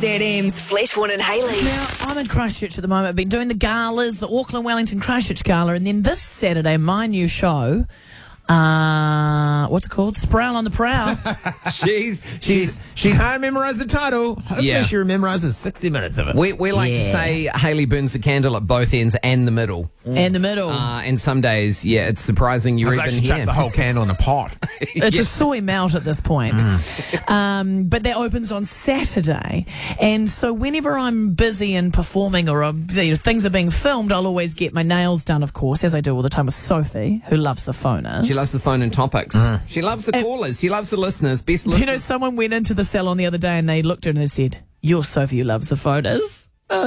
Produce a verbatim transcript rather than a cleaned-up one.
Z M's Fletchwan and Hayley. Now, I'm in Christchurch at the moment. I've been doing the galas, the Auckland, Wellington, Christchurch gala, and then this Saturday, my new show, uh, what's it called? Sproul on the Prowl. she's, She's she can't memorise the title. Hopefully Yeah. she rememorises sixty minutes of it. We, we like to Yeah. say Hayley burns the candle at both ends and the middle. In the middle. Uh, and some days, yeah, it's surprising I you're was even actually chuck here. the whole candle in a pot. It's a soy melt at this point. Um, but that opens on Saturday. And so whenever I'm busy and performing or um, you know, things are being filmed, I'll always get my nails done, of course, as I do all the time with Sophie, who loves the phoners. She loves the phone and topics. She loves the callers. She loves the listeners. Best Do you listeners. know, someone went into the salon the other day and they looked at her and they said, "You're Sophie who loves the phoners."